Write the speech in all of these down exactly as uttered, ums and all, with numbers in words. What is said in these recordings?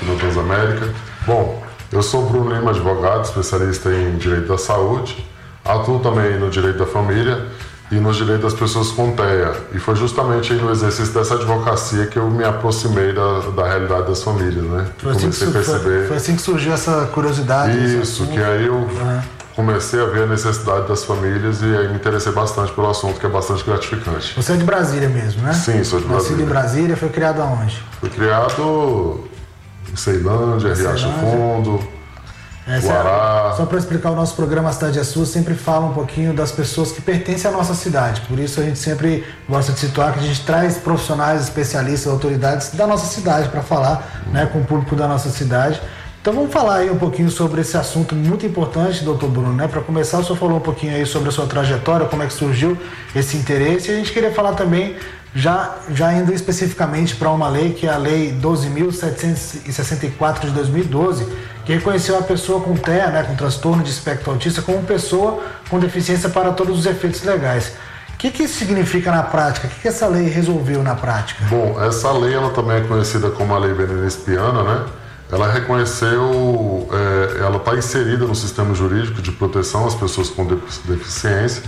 aqui no Transamérica. Bom, eu sou Bruno Lima, advogado, especialista em direito da saúde, atuo também no direito da família e no direito das pessoas com T E A. E foi justamente aí no exercício dessa advocacia que eu me aproximei da, da realidade das famílias, né? Foi assim, Comecei que, a perceber... foi, foi assim que surgiu essa curiosidade? Isso, que aí eu uhum. comecei a ver a necessidade das famílias e aí me interessei bastante pelo assunto, que é bastante gratificante. Você é de Brasília mesmo, né? Sim, sou de Brasília. Nascido em Brasília, foi criado aonde? Fui criado em Ceilândia, Riacho Fundo... É, só para explicar, o nosso programa A Cidade é Sua sempre fala um pouquinho das pessoas que pertencem à nossa cidade. Por isso a gente sempre gosta de situar que a gente traz profissionais, especialistas, autoridades da nossa cidade para falar hum. né, com o público da nossa cidade. Então vamos falar aí um pouquinho sobre esse assunto muito importante, doutor Bruno, né? Para começar, o senhor falou um pouquinho aí sobre a sua trajetória, como é que surgiu esse interesse. E a gente queria falar também, já, já indo especificamente para uma lei, que é a Lei doze mil setecentos e sessenta e quatro de dois mil e doze, que reconheceu a pessoa com T E A, né, com transtorno de espectro autista, como pessoa com deficiência para todos os efeitos legais. O que, que isso significa na prática? O que, que essa lei resolveu na prática? Bom, essa lei ela também é conhecida como a Lei Benenice-Piana, né? Ela reconheceu, é, ela está inserida no sistema jurídico de proteção às pessoas com deficiência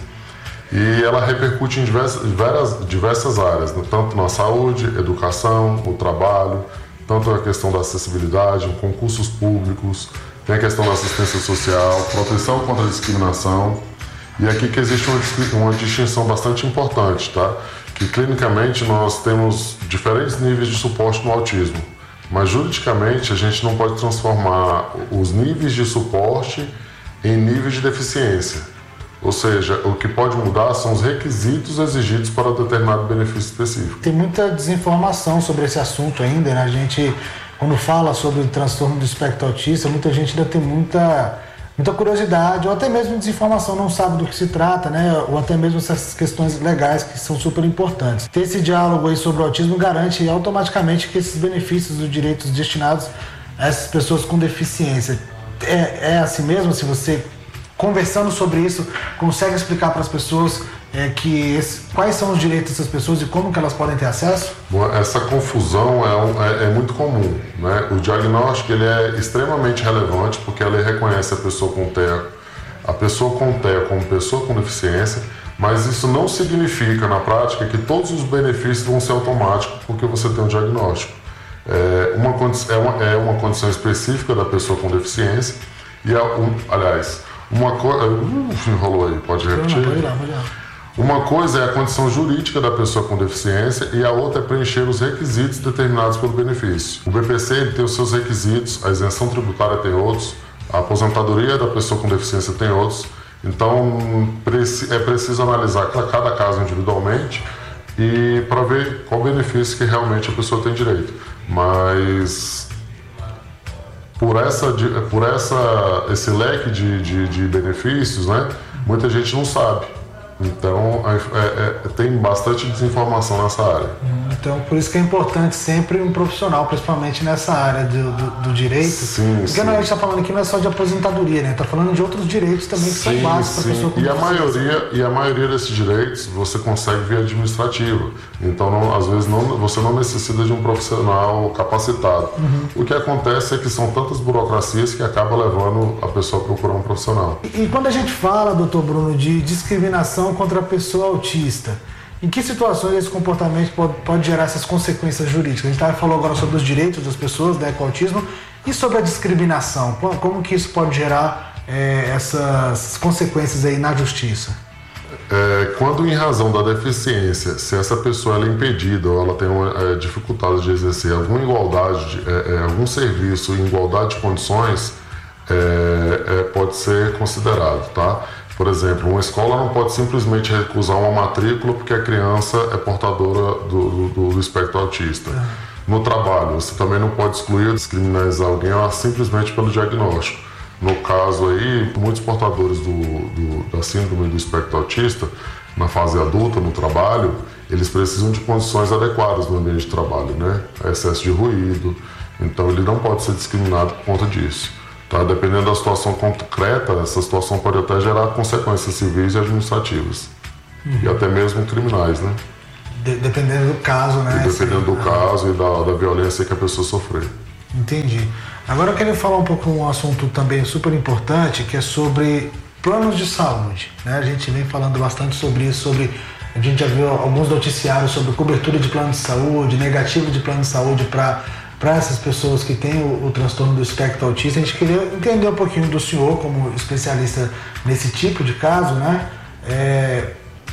e ela repercute em diversas, diversas, diversas áreas, né? Tanto na saúde, educação, o trabalho, tanto a questão da acessibilidade, concursos públicos, tem a questão da assistência social, proteção contra a discriminação. E aqui que existe uma, uma distinção bastante importante, tá? Que clinicamente nós temos diferentes níveis de suporte no autismo, mas juridicamente a gente não pode transformar os níveis de suporte em níveis de deficiência. Ou seja, o que pode mudar são os requisitos exigidos para determinado benefício específico. Tem muita desinformação sobre esse assunto ainda, né? A gente, quando fala sobre o transtorno do espectro autista, muita gente ainda tem muita, muita curiosidade, ou até mesmo desinformação, não sabe do que se trata, né? Ou até mesmo essas questões legais que são super importantes. Ter esse diálogo aí sobre o autismo garante automaticamente que esses benefícios dos direitos destinados a essas pessoas com deficiência. É, é assim mesmo? Se você... Conversando sobre isso, consegue explicar para as pessoas é, que esse, quais são os direitos dessas pessoas e como que elas podem ter acesso? Bom, essa confusão é, um, é, é muito comum, né? O diagnóstico ele é extremamente relevante porque ele reconhece a pessoa com T E A, a pessoa com T E A como pessoa com deficiência, mas isso não significa na prática que todos os benefícios vão ser automáticos porque você tem um diagnóstico. É uma, é uma, é uma condição específica da pessoa com deficiência e, é um, aliás, Uma coisa. Uh, enrolou aí, pode repetir? Não, pode ir lá, pode ir lá. Uma coisa é a condição jurídica da pessoa com deficiência e a outra é preencher os requisitos determinados pelo benefício. O B P C ele tem os seus requisitos, a isenção tributária tem outros, a aposentadoria da pessoa com deficiência tem outros. Então é preciso analisar cada caso individualmente e para ver qual benefício que realmente a pessoa tem direito. Mas por essa, por essa, esse leque de, de, de benefícios, né, muita gente não sabe. Então, é, é, tem bastante desinformação nessa área. Então, por isso que é importante sempre um profissional, principalmente nessa área do, do, do direito. Sim, Porque sim. a gente está falando aqui não é só de aposentadoria, né? Está falando de outros direitos também que sim, são básicos para a pessoa com e a maioria E a maioria desses direitos você consegue via administrativa. Então, não, às vezes, não, você não necessita de um profissional capacitado. Uhum. O que acontece é que são tantas burocracias que acaba levando a pessoa a procurar um profissional. E, e quando a gente fala, doutor Bruno, de discriminação contra a pessoa autista, em que situações esse comportamento pode, pode gerar essas consequências jurídicas? A gente tá, falou agora sobre os direitos das pessoas, né, com autismo, e sobre a discriminação. Como, como que isso pode gerar é, essas consequências aí na justiça? É, quando em razão da deficiência, se essa pessoa ela é impedida ou ela tem uma é, dificuldade de exercer alguma igualdade, de, é, é, algum serviço em igualdade de condições, é, é, pode ser considerado, tá? Por exemplo, uma escola não pode simplesmente recusar uma matrícula porque a criança é portadora do, do, do espectro autista. No trabalho, você também não pode excluir ou discriminar alguém simplesmente pelo diagnóstico. No caso aí, muitos portadores do, do, da síndrome do espectro autista, na fase adulta, no trabalho, eles precisam de condições adequadas no ambiente de trabalho, né? Excesso de ruído, então ele não pode ser discriminado por conta disso. Tá? Dependendo da situação concreta, essa situação pode até gerar consequências civis e administrativas. Uhum. E até mesmo criminais, né? De, dependendo do caso, né? E dependendo do caso e da, da violência que a pessoa sofrer. Entendi. Agora eu queria falar um pouco um assunto também super importante, que é sobre planos de saúde, né? A gente vem falando bastante sobre isso, sobre a gente já viu alguns noticiários sobre cobertura de plano de saúde, negativo de plano de saúde para para essas pessoas que têm o, o transtorno do espectro autista. A gente queria entender um pouquinho do senhor como especialista nesse tipo de caso, né? É,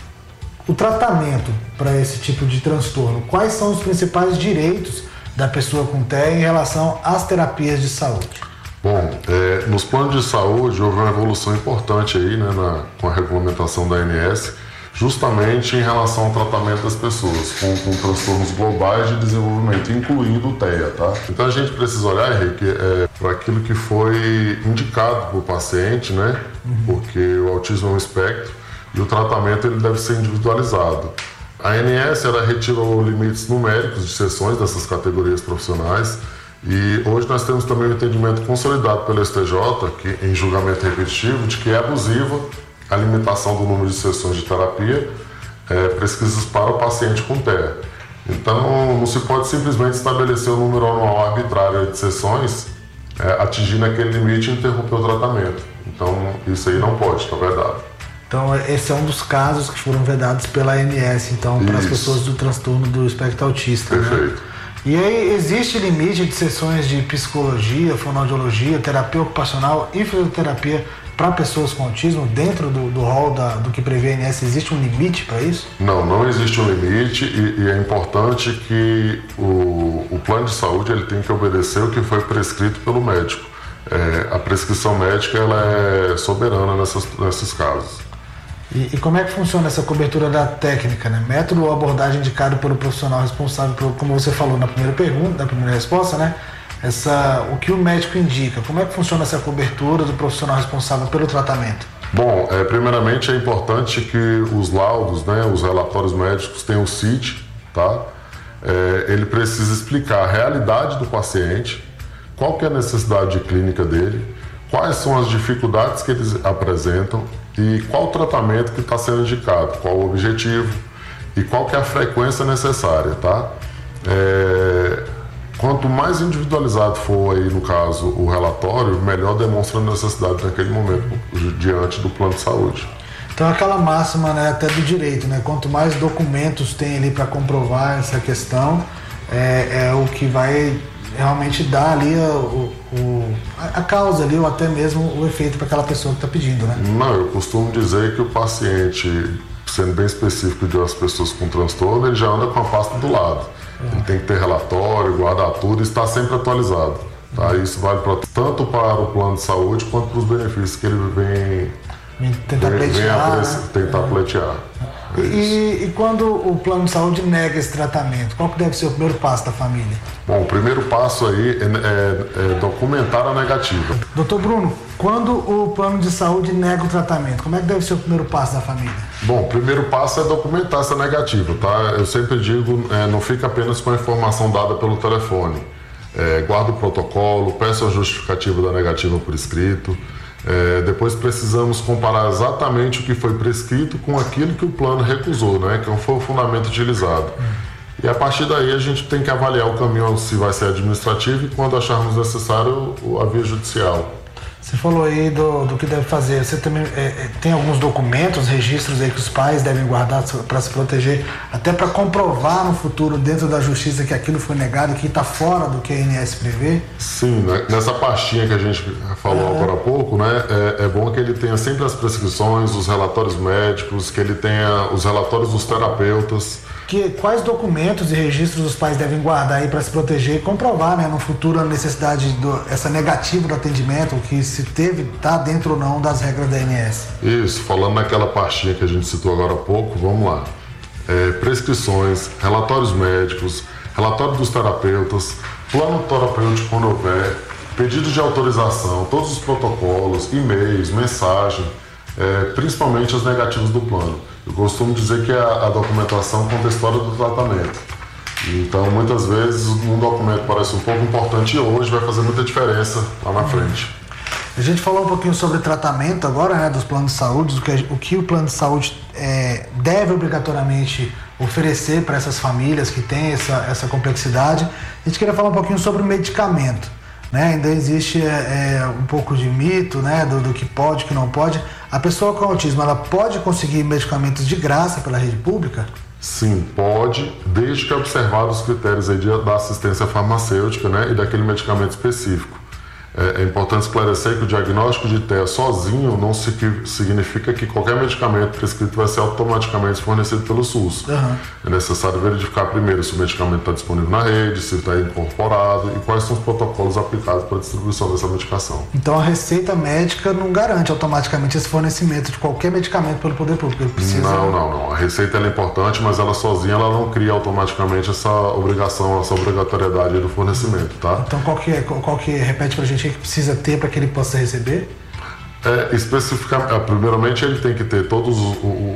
o tratamento para esse tipo de transtorno, quais são os principais direitos da pessoa com T E A em relação às terapias de saúde? Bom, é, nos planos de saúde houve uma evolução importante aí, né, na, com a regulamentação da A N S, justamente em relação ao tratamento das pessoas com, com transtornos globais de desenvolvimento, incluindo o T E A, tá? Então a gente precisa olhar, Henrique, é, para aquilo que foi indicado para o paciente, né? Uhum. Porque o autismo é um espectro e o tratamento ele deve ser individualizado. A A N S ela retirou limites numéricos de sessões dessas categorias profissionais e hoje nós temos também um entendimento consolidado pelo S T J, que, em julgamento repetitivo, de que é abusiva a limitação do número de sessões de terapia é, prescritas para o paciente com T E A. Então, não se pode simplesmente estabelecer um número anual arbitrário de sessões, é, atingindo aquele limite e interromper o tratamento. Então, isso aí não pode, está vedado. Então, esse é um dos casos que foram vedados pela A N S, então, para as pessoas do transtorno do espectro autista. Perfeito. Né? E aí, existe limite de sessões de psicologia, fonoaudiologia, terapia ocupacional e fisioterapia para pessoas com autismo, dentro do, do rol da, do que prevê a A N S, existe um limite para isso? Não, não existe um limite e, e é importante que o, o plano de saúde ele tem que obedecer o que foi prescrito pelo médico. É, a prescrição médica ela é soberana nessas, nesses casos. E, e como é que funciona essa cobertura da técnica, né? Método ou abordagem indicado pelo profissional responsável, por, como você falou na primeira pergunta, na primeira resposta, né? Essa, o que o médico indica, como é que funciona essa cobertura do profissional responsável pelo tratamento? Bom, é, primeiramente é importante que os laudos, né, os relatórios médicos tenham o C I T, tá? É, ele precisa explicar a realidade do paciente, qual que é a necessidade clínica dele, quais são as dificuldades que eles apresentam e qual o tratamento que está sendo indicado, qual o objetivo e qual que é a frequência necessária, tá? É, Quanto mais individualizado for aí, no caso, o relatório, melhor demonstra a necessidade naquele momento diante do plano de saúde. Então aquela máxima, né, até do direito, né? Quanto mais documentos tem ali para comprovar essa questão, é, é o que vai realmente dar ali a, o, a causa ali, ou até mesmo o efeito para aquela pessoa que está pedindo, né? Não, eu costumo dizer que o paciente, sendo bem específico de as pessoas com transtorno, ele já anda com a pasta do lado. Ele tem que ter relatório, guardar tudo e estar sempre atualizado. Tá? Isso vale pra, tanto para o plano de saúde quanto para os benefícios que ele vem, tentar vem, pleitear. vem né? tentar é. pleitear. É e, e quando o plano de saúde nega esse tratamento, qual que deve ser o primeiro passo da família? Bom, o primeiro passo aí é, é, é documentar a negativa. Doutor Bruno, quando o plano de saúde nega o tratamento, como é que deve ser o primeiro passo da família? Bom, o primeiro passo é documentar essa negativa, tá? Eu sempre digo, é, não fica apenas com a informação dada pelo telefone. É, guarda o protocolo, peça a justificativa da negativa por escrito. É, depois precisamos comparar exatamente o que foi prescrito com aquilo que o plano recusou, né? Que foi o fundamento utilizado. E a partir daí a gente tem que avaliar o caminho, se vai ser administrativo e, quando acharmos necessário, a via judicial. Você falou aí do, do que deve fazer. Você também é, tem alguns documentos, registros aí que os pais devem guardar para se proteger, até para comprovar no futuro, dentro da justiça, que aquilo foi negado, que está fora do que a A N S prevê? Sim, né? Nessa pastinha que a gente falou é. agora há pouco, né? É, é bom que ele tenha sempre as prescrições, os relatórios médicos, que ele tenha os relatórios dos terapeutas. Que, quais documentos e registros os pais devem guardar aí para se proteger e comprovar, né, no futuro, a necessidade, do, essa negativa do atendimento, que se teve, está dentro ou não das regras da A N S? Isso, falando naquela pastinha que a gente citou agora há pouco, vamos lá. É, prescrições, relatórios médicos, relatório dos terapeutas, plano terapêutico quando houver, pedido de autorização, todos os protocolos, e-mails, mensagem, é, principalmente as negativas do plano. Eu costumo dizer que a, a documentação conta a história do tratamento. Então, muitas vezes, um documento parece um pouco importante e hoje vai fazer muita diferença lá na frente. A gente falou um pouquinho sobre tratamento agora, né, dos planos de saúde, o que, o, que o plano de saúde é, deve obrigatoriamente oferecer para essas famílias que têm essa, essa complexidade. A gente queria falar um pouquinho sobre o medicamento, né? Ainda existe é, é, um pouco de mito, né? do, do que pode, que não pode. A pessoa com autismo, ela pode conseguir medicamentos de graça pela rede pública? Sim, pode, desde que observados os critérios aí de, da assistência farmacêutica, né, e daquele medicamento específico. É, é importante esclarecer que o diagnóstico de T E A sozinho não se, que, significa que qualquer medicamento prescrito vai ser automaticamente fornecido pelo SUS. Uhum. É necessário verificar primeiro se o medicamento está disponível na rede, se está incorporado e quais são os protocolos aplicados para a distribuição dessa medicação. Então a receita médica não garante automaticamente esse fornecimento de qualquer medicamento pelo poder público. Ele precisa... Não, não, não. A receita ela é importante, mas ela sozinha ela não cria automaticamente essa obrigação, essa obrigatoriedade do fornecimento, tá? Então qual que é, qual que é, repete pra gente, que precisa ter para que ele possa receber? É, especificamente, primeiramente ele tem que ter todos o,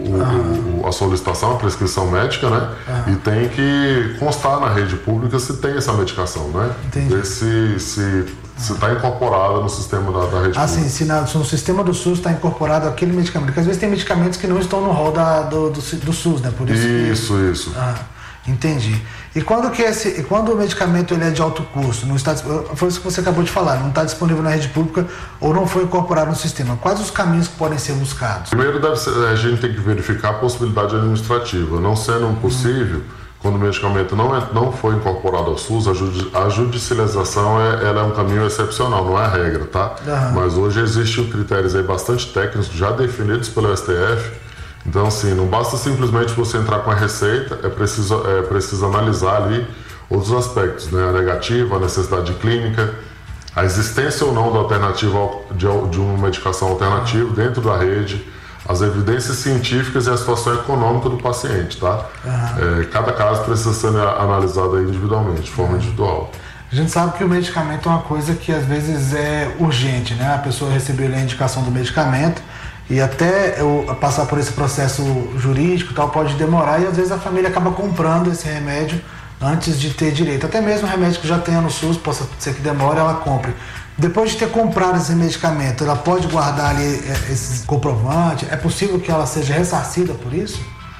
o, o, a solicitação, a prescrição médica, né? Ah. E tem que constar na rede pública se tem essa medicação, né? Entendi. Ver se se está incorporada no sistema da, da rede ah, pública. Sim, se, na, se no sistema do SUS está incorporado aquele medicamento, porque às vezes tem medicamentos que não estão no rol da, do, do, do SUS, né? Por isso, isso, que... isso. Ah. Entendi. E quando, que esse, quando o medicamento ele é de alto custo, não está, foi isso que você acabou de falar, não está disponível na rede pública ou não foi incorporado no sistema, quais os caminhos que podem ser buscados? Primeiro, deve ser, a gente tem que verificar a possibilidade administrativa. Não sendo possível, hum. quando o medicamento não, é, não foi incorporado ao SUS, a, judi, a judicialização é, ela é um caminho excepcional, não é a regra, tá? Uhum. Mas hoje existem critérios aí bastante técnicos, já definidos pelo S T F. Então, assim, não basta simplesmente você entrar com a receita, é preciso, é preciso analisar ali outros aspectos, né? A negativa, a necessidade clínica, a existência ou não da alternativa de, de uma medicação alternativa dentro da rede, as evidências científicas e a situação econômica do paciente, tá? Uhum. É, cada caso precisa ser analisado individualmente, de forma uhum. individual. A gente sabe que o medicamento é uma coisa que às vezes é urgente, né? A pessoa recebeu a indicação do medicamento e até eu passar por esse processo jurídico e tal pode demorar e às vezes a família acaba comprando esse remédio antes de ter direito. Até mesmo o remédio que já tenha no SUS, possa ser que demore, ela compre. Depois de ter comprado esse medicamento, ela pode guardar ali esse comprovante? É possível que ela seja ressarcida por isso?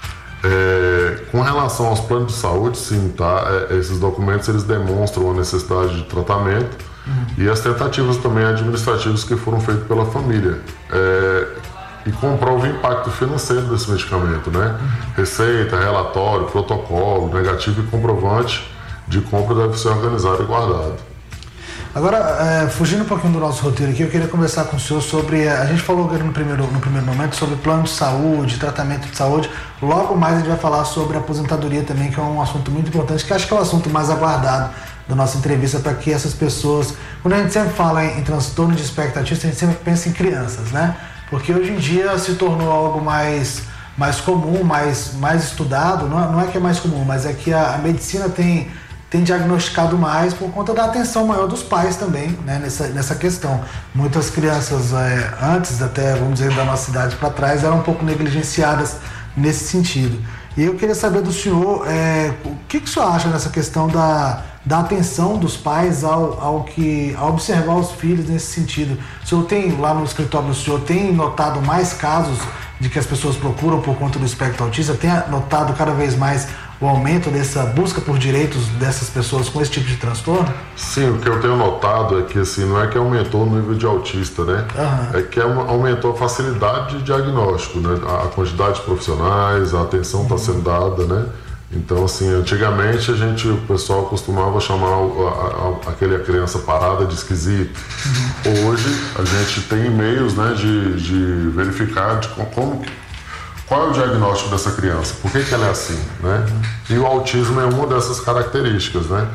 É, com relação aos planos de saúde, sim, tá? É, esses documentos eles demonstram a necessidade de tratamento uhum. e as tentativas também administrativas que foram feitas pela família. É, e comprova o impacto financeiro desse medicamento, né? Uhum. Receita, relatório, protocolo, negativo e comprovante de compra deve ser organizado e guardado. Agora, é, fugindo um pouquinho do nosso roteiro aqui, eu queria conversar com o senhor sobre, a gente falou no primeiro, no primeiro momento sobre plano de saúde, tratamento de saúde, logo mais a gente vai falar sobre aposentadoria também, que é um assunto muito importante, que acho que é o assunto mais aguardado da nossa entrevista para que essas pessoas, quando a gente sempre fala em, em transtorno de espectro autista, a gente sempre pensa em crianças, né? Porque hoje em dia se tornou algo mais, mais comum, mais, mais estudado, não é, não é que é mais comum, mas é que a, a medicina tem, tem diagnosticado mais por conta da atenção maior dos pais também, né, nessa, nessa questão. Muitas crianças, é, antes até, vamos dizer, da nossa idade para trás, eram um pouco negligenciadas nesse sentido. E eu queria saber do senhor, é, o que, que o senhor acha nessa questão da, da atenção dos pais ao, ao, que, ao observar os filhos nesse sentido? O senhor tem, lá no escritório do senhor, tem notado mais casos de que as pessoas procuram por conta do espectro autista? Tem notado cada vez mais o aumento dessa busca por direitos dessas pessoas com esse tipo de transtorno? Sim, o que eu tenho notado é que assim, não é que aumentou o nível de autista, né? Uhum. É que aumentou a facilidade de diagnóstico, né? A quantidade de profissionais, a atenção está uhum. sendo dada, né? Então, assim, antigamente a gente, o pessoal costumava chamar a, a, aquela criança parada de esquisito. Uhum. Hoje a gente tem meios, né, de, de verificar de como qual é o diagnóstico dessa criança, por que, que ela é assim, né? E o autismo é uma dessas características, né?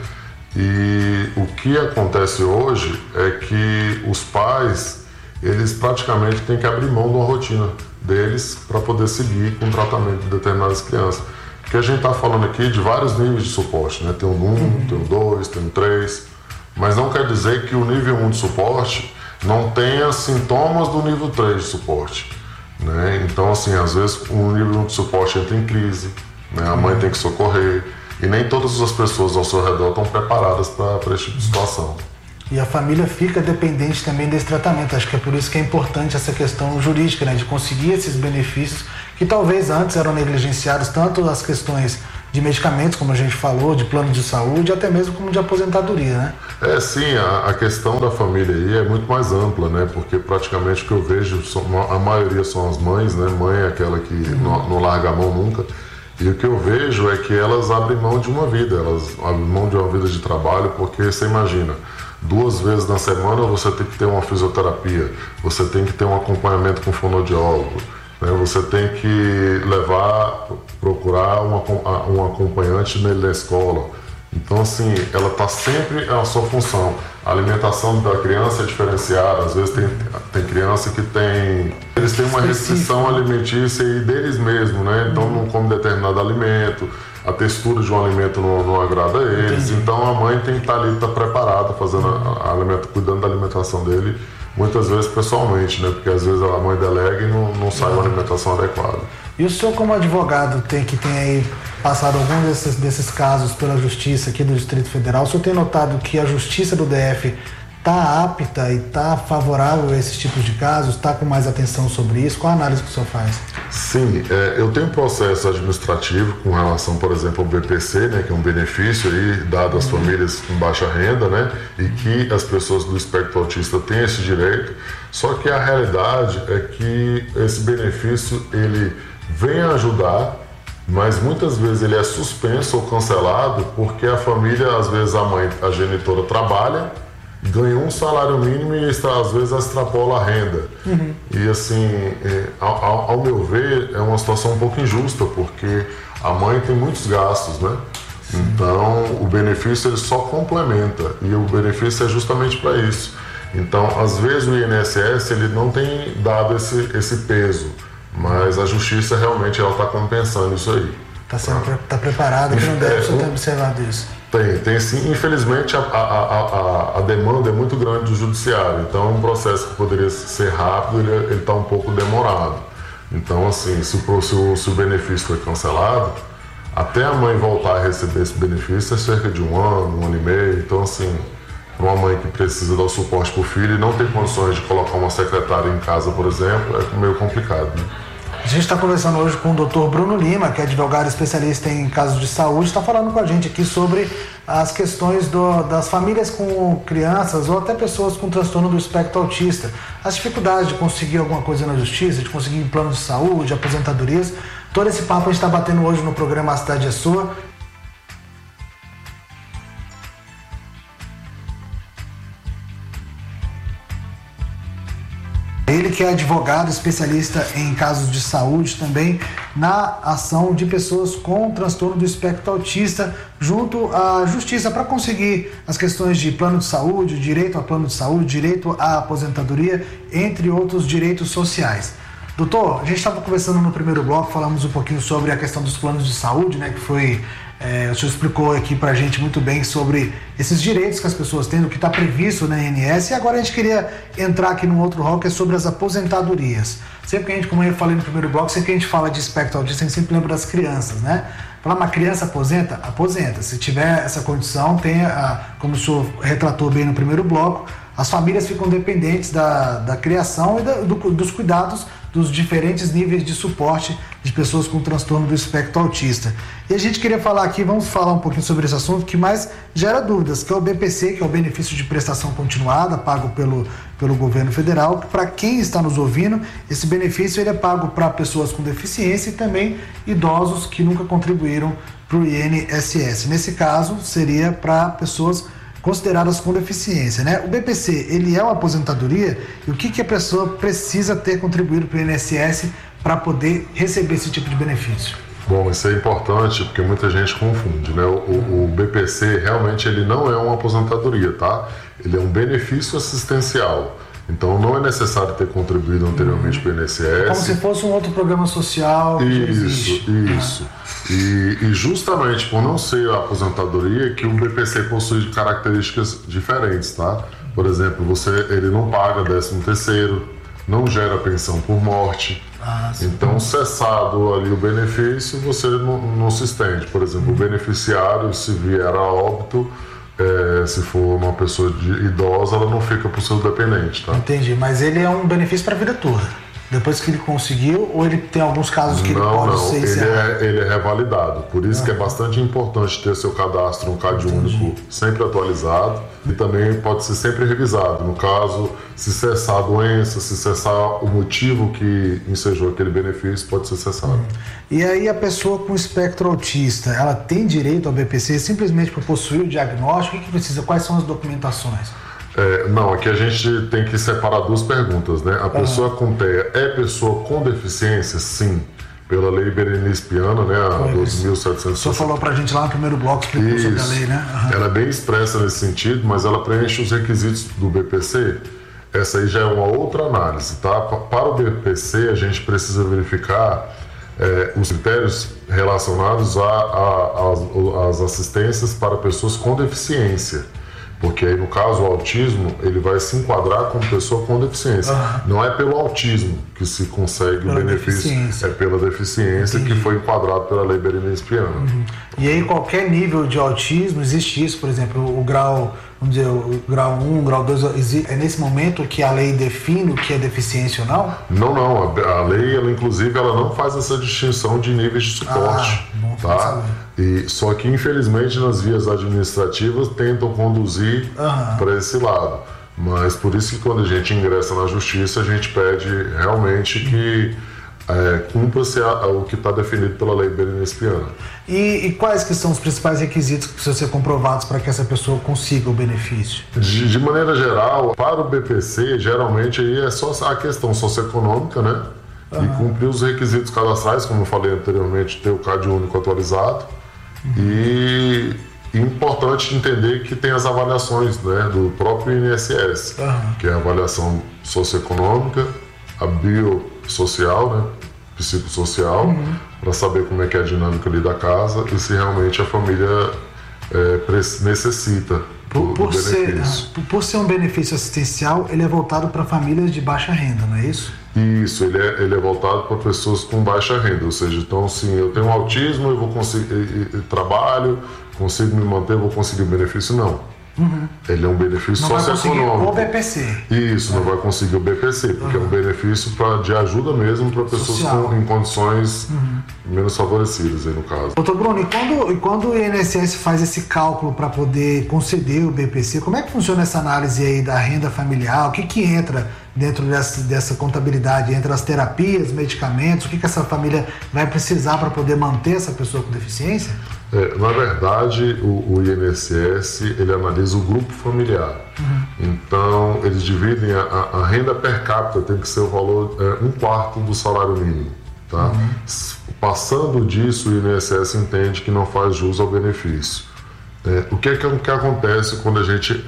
E o que acontece hoje é que os pais, eles praticamente têm que abrir mão de uma rotina deles para poder seguir com o tratamento de determinadas crianças. Porque a gente está falando aqui de vários níveis de suporte, né? Tem o um, uhum. tem o dois, tem o três, mas não quer dizer que o nível um de suporte não tenha sintomas do nível três de suporte. Né? Então, assim, às vezes o nível de suporte entra em crise, né? A mãe tem que socorrer e nem todas as pessoas ao seu redor estão preparadas para esse tipo de situação. E a família fica dependente também desse tratamento. Acho que é por isso que é importante essa questão jurídica, né? De conseguir esses benefícios que talvez antes eram negligenciados tanto as questões de medicamentos, como a gente falou, de plano de saúde, até mesmo como de aposentadoria, né? É, sim, a, a questão da família aí é muito mais ampla, né? Porque praticamente o que eu vejo, são, a maioria são as mães, né? Mãe é aquela que uhum. não, não larga a mão nunca. E o que eu vejo é que elas abrem mão de uma vida, elas abrem mão de uma vida de trabalho, porque você imagina, duas vezes na semana você tem que ter uma fisioterapia, você tem que ter um acompanhamento com fonoaudiólogo, né? Você tem que levar, procurar um, um acompanhante nele na escola. Então, assim, ela está sempre a sua função. A alimentação da criança é diferenciada. Às vezes tem, tem criança que tem... Eles têm uma restrição alimentícia e deles mesmos, né? Então não come determinado alimento, a textura de um alimento não, não agrada a eles. Entendi. Então a mãe tem que estar ali, estar preparada, fazendo a, a alimento, cuidando da alimentação dele, muitas vezes pessoalmente, né? Porque às vezes a mãe delega e não, não sai uma alimentação adequada. E o senhor, como advogado, tem, que tem aí passado alguns desses, desses casos pela Justiça aqui do Distrito Federal, o senhor tem notado que a Justiça do D F está apta e está favorável a esses tipos de casos? Está com mais atenção sobre isso? Qual a análise que o senhor faz? Sim, é, eu tenho um processo administrativo com relação, por exemplo, ao B P C, né, que é um benefício aí dado às uhum. famílias com baixa renda, né, e que as pessoas do espectro autista têm esse direito, só que a realidade é que esse benefício, ele vem ajudar, mas muitas vezes ele é suspenso ou cancelado porque a família, às vezes a mãe, a genitora trabalha, ganha um salário mínimo e às vezes extrapola a renda. Uhum. E assim, é, ao, ao meu ver, é uma situação um pouco injusta, porque a mãe tem muitos gastos, né? Sim. Então o benefício ele só complementa, e o benefício é justamente para isso. Então, às vezes o I N S S ele não tem dado esse, esse peso, mas a Justiça realmente ela está compensando isso aí. Está sendo tá? tá preparada, que não deve é, ter observado isso. Tem, tem sim. Infelizmente a, a, a, a demanda é muito grande do judiciário, então é um processo que poderia ser rápido, ele está um pouco demorado. Então, assim, se o, se, o, se o benefício foi cancelado, até a mãe voltar a receber esse benefício é cerca de um ano, um ano e meio. Então, assim, para uma mãe que precisa dar o suporte para o filho e não tem condições de colocar uma secretária em casa, por exemplo, é meio complicado, né? A gente está conversando hoje com o doutor Bruno Lima, que é advogado especialista em casos de saúde, está falando com a gente aqui sobre as questões do, das famílias com crianças ou até pessoas com transtorno do espectro autista, as dificuldades de conseguir alguma coisa na justiça, de conseguir plano de saúde, aposentadorias. Todo esse papo a gente está batendo hoje no programa A Cidade é Sua. Ele que é advogado, especialista em casos de saúde também, na ação de pessoas com transtorno do espectro autista junto à Justiça para conseguir as questões de plano de saúde, direito a plano de saúde, direito à aposentadoria, entre outros direitos sociais. Doutor, a gente estava conversando no primeiro bloco, falamos um pouquinho sobre a questão dos planos de saúde, né, que foi... É, o senhor explicou aqui pra gente muito bem sobre esses direitos que as pessoas têm, o que está previsto na I N S, e agora a gente queria entrar aqui num outro rol que é sobre as aposentadorias. Sempre que a gente, como eu falei no primeiro bloco, sempre que a gente fala de espectro autista, a gente sempre lembra das crianças, né? Falar, uma criança aposenta? Aposenta. Se tiver essa condição, tem a, como o senhor retratou bem no primeiro bloco, as famílias ficam dependentes da, da criação e da, do, dos cuidados dos diferentes níveis de suporte de pessoas com transtorno do espectro autista. E a gente queria falar aqui, vamos falar um pouquinho sobre esse assunto que mais gera dúvidas, que é o B P C, que é o benefício de prestação continuada, pago pelo, pelo governo federal. Para quem está nos ouvindo, esse benefício ele é pago para pessoas com deficiência e também idosos que nunca contribuíram para o I N S S. Nesse caso, seria para pessoas consideradas com deficiência, né? O B P C, ele é uma aposentadoria, e o que, que a pessoa precisa ter contribuído para o I N S S para poder receber esse tipo de benefício? Bom, isso é importante porque muita gente confunde, né? O, o, o B P C realmente ele não é uma aposentadoria, tá? Ele é um benefício assistencial. Então não é necessário ter contribuído anteriormente uhum. para o I N S S. É como se fosse um outro programa social. Que isso, isso. Ah. E, e justamente por não ser a aposentadoria que o B P C possui características diferentes, tá? Por exemplo, você, ele não paga décimo terceiro, não gera pensão por morte. Ah, então, cessado ali o benefício, você não, não se estende. Por exemplo, uhum. o beneficiário, se vier a óbito, É, se for uma pessoa de, idosa, ela não fica para o seu dependente, tá? Entendi, mas ele é um benefício para a vida toda. Depois que ele conseguiu, ou ele tem alguns casos que não, ele pode não, ser ele encerrado? é, ele é revalidado. Por isso ah. que é bastante importante ter seu cadastro, um C A D único sempre atualizado e também pode ser sempre revisado. No caso, se cessar a doença, se cessar o motivo que ensejou aquele benefício, pode ser cessado. Hum. E aí a pessoa com espectro autista, ela tem direito ao B P C simplesmente por possuir o diagnóstico? O que, que precisa? Quais são as documentações? É, não, aqui a gente tem que separar duas perguntas, né? A uhum. pessoa com T E A é pessoa com deficiência? Sim, pela lei Berenice Piana, né? A doze mil setecentos e sessenta. O senhor falou pra gente lá no primeiro bloco, explicou Isso. sobre a lei, né? Uhum. Ela é bem expressa nesse sentido, mas ela preenche os requisitos do B P C. Essa aí já é uma outra análise, tá? Para o B P C, a gente precisa verificar é, os critérios relacionados às assistências para pessoas com deficiência. Porque aí, no caso, o autismo, ele vai se enquadrar como pessoa com deficiência. Uhum. Não é pelo autismo que se consegue pela o benefício, é pela deficiência. Entendi. Que foi enquadrado pela lei Berenice Piana. Uhum. E aí, qualquer nível de autismo, existe isso, por exemplo, o grau, vamos dizer, o grau um, o grau dois, é nesse momento que a lei define o que é deficiência ou não? Não, não. A, a lei, ela, inclusive, ela não faz essa distinção de níveis de suporte. Ah, tá? E, só que, infelizmente, nas vias administrativas tentam conduzir uhum. para esse lado. Mas por isso que quando a gente ingressa na justiça, a gente pede realmente que é, cumpra-se o que está definido pela lei Berenice Piana. E, e quais que são os principais requisitos que precisam ser comprovados para que essa pessoa consiga o benefício? De, de maneira geral, para o B P C, geralmente aí é só a questão socioeconômica, né? Uhum. E cumprir os requisitos cadastrais, como eu falei anteriormente, ter o C A D único atualizado. Uhum. E importante entender que tem as avaliações, né, do próprio I N S S, uhum. que é a avaliação socioeconômica, a biosocial, né, psicossocial, uhum. para saber como é que é a dinâmica ali da casa e se realmente a família é, necessita por, do, por do benefício. Ser, por ser um benefício assistencial, ele é voltado para famílias de baixa renda, não é isso? Isso, ele é, ele é voltado para pessoas com baixa renda, ou seja, então sim, eu tenho autismo, eu vou conseguir, eu trabalho, consigo me manter, eu vou conseguir o benefício? Não. Uhum. Ele é um benefício não socioeconômico. Não vai conseguir o B P C. Isso, é. não vai conseguir o B P C, porque uhum. é um benefício pra, de ajuda mesmo para pessoas com, em condições uhum. menos favorecidas, aí no caso. Doutor Bruno, e quando, e quando o I N S S faz esse cálculo para poder conceder o B P C, como é que funciona essa análise aí da renda familiar? O que que entra dentro dessa, dessa contabilidade? Entre as terapias, medicamentos, o que que essa família vai precisar para poder manter essa pessoa com deficiência? É, na verdade, o, o I N S S, ele analisa o grupo familiar. Uhum. Então, eles dividem a, a, a renda per capita, tem que ser o valor, é, um quarto do salário mínimo. Tá? Uhum. Passando disso, o I N S S entende que não faz jus ao benefício. É, o que, é que, o que acontece quando a gente,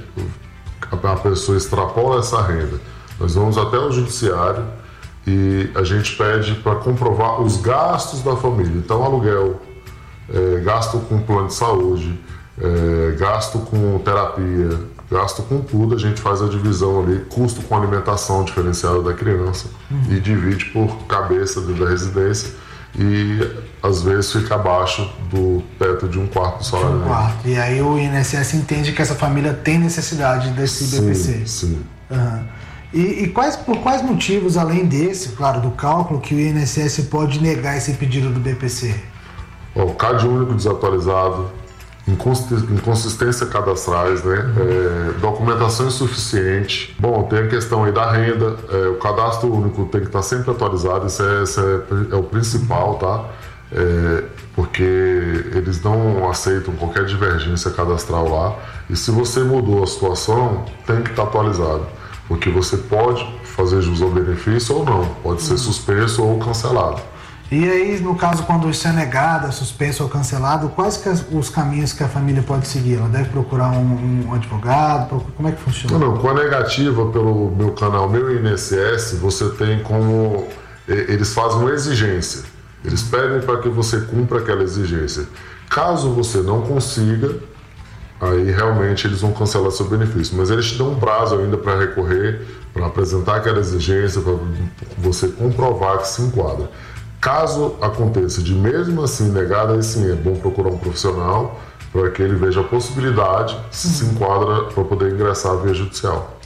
a pessoa extrapola essa renda? Nós vamos até o judiciário e a gente pede para comprovar os gastos da família. Então, aluguel, É, gasto com plano de saúde, é, gasto com terapia, gasto com tudo, a gente faz a divisão ali, custo com alimentação diferenciada da criança uhum. e divide por cabeça da residência e às vezes fica abaixo do teto de um quarto do salário mínimo. Um quarto. E aí o I N S S entende que essa família tem necessidade desse sim, B P C. Sim, uhum. E, e quais, por quais motivos, além desse, claro, do cálculo, que o I N S S pode negar esse pedido do B P C? O C A D único desatualizado, inconsistência cadastrais, né? É, documentação insuficiente. Bom, tem a questão aí da renda, é, o cadastro único tem que estar sempre atualizado, isso é, isso é, é o principal, tá? É, porque eles não aceitam qualquer divergência cadastral lá. E se você mudou a situação, tem que estar atualizado, porque você pode fazer jus ao benefício ou não, pode ser suspenso ou cancelado. E aí, no caso, quando isso é negado, suspenso ou cancelado, quais que é os caminhos que a família pode seguir? Ela deve procurar um, um advogado? Como é que funciona? Não, não, com a negativa pelo meu canal, meu I N S S, você tem como... Eles fazem uma exigência. Eles pedem para que você cumpra aquela exigência. Caso você não consiga, aí realmente eles vão cancelar seu benefício. Mas eles te dão um prazo ainda para recorrer, para apresentar aquela exigência, para você comprovar que se enquadra. Caso aconteça de mesmo assim negado, aí sim é bom procurar um profissional para que ele veja a possibilidade, se se enquadra para poder ingressar via judicial.